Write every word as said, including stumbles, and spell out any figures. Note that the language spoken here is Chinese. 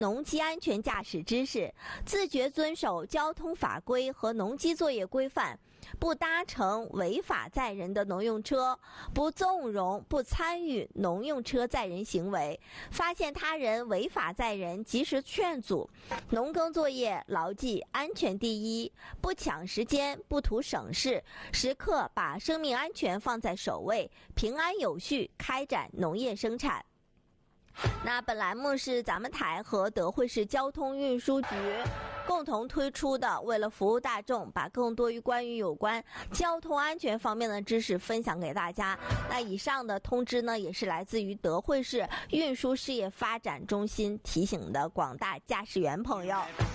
农机安全驾驶知识，自觉遵守交通法规和农机作业规范，不搭乘违法载人的农用车，不纵容、不参与农用车载人行为，发现他人违法载人，及时劝阻。农耕作业牢记安全第一，不抢时间，不图省事，时刻把生命安全放在首位，平安有序开展农业生产。那本栏目是咱们台和德惠市交通运输局共同推出的，为了服务大众，把更多于关于有关交通安全方面的知识分享给大家。那以上的通知呢，也是来自于德惠市运输事业发展中心提醒的广大驾驶员朋友。